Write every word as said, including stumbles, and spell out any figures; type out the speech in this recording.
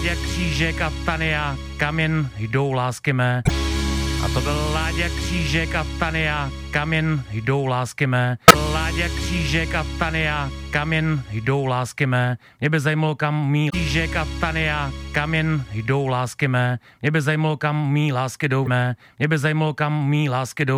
Jak Křížek a Tania, kam jen jdou lásky mé. A to byl Láďa Křížek a Tania, kam jen jdou lásky mé. Láďa Křížek a Tania, kam jen jdou lásky mé. Mě by zajímalo, kam mý Křížek a Tania, kam jen jdou lásky mé. Mě by zajímalo, kam mý lásky jdou mé. Mě by zajímalo, kam mý lásky jdou.